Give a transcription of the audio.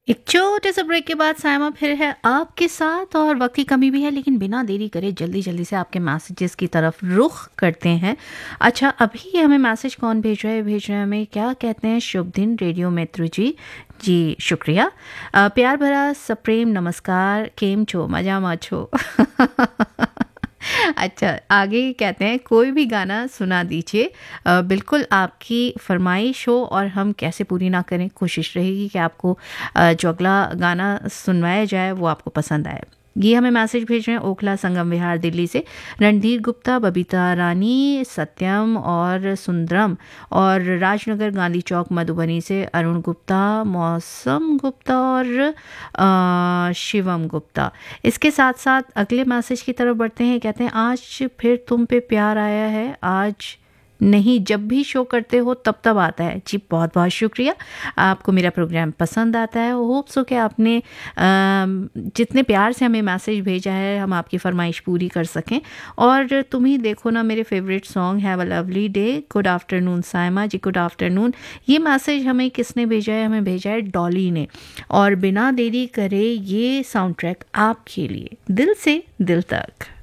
एक छोटे से ब्रेक के बाद सायमा फिर है आपके साथ और वक्त की कमी भी है लेकिन बिना देरी करे जल्दी जल्दी से आपके मैसेजेस की तरफ रुख करते हैं। अच्छा, अभी हमें मैसेज कौन भेज रहे हैं हमें क्या कहते हैं? शुभ दिन रेडियो मित्र जी। जी शुक्रिया। प्यार भरा सप्रेम नमस्कार, केम छो मजा मा छो। अच्छा, आगे कहते हैं कोई भी गाना सुना दीजिए। बिल्कुल आपकी फरमाइश हो और हम कैसे पूरी ना करें, कोशिश रहेगी कि आपको जो अगला गाना सुनवाया जाए वो आपको पसंद आए। ये हमें मैसेज भेज रहे हैं ओखला संगम विहार दिल्ली से रणधीर गुप्ता, बबीता रानी, सत्यम और सुंदरम, और राजनगर गांधी चौक मधुबनी से अरुण गुप्ता, मौसम गुप्ता और शिवम गुप्ता। इसके साथ साथ अगले मैसेज की तरफ बढ़ते हैं। कहते हैं आज फिर तुम पे प्यार आया है, आज नहीं जब भी शो करते हो तब तब आता है। जी बहुत बहुत शुक्रिया, आपको मेरा प्रोग्राम पसंद आता है। होप सो कि आपने जितने प्यार से हमें मैसेज भेजा है हम आपकी फरमाइश पूरी कर सकें। और तुम ही देखो ना मेरे favourite song, have a lovely day, good afternoon Saima ji, good afternoon. ये मैसेज हमें किसने भेजा है? हमें भेजा है डॉली ने। और बिना देरी करे ये साउंड ट्रैक आपके लिए, दिल से दिल तक।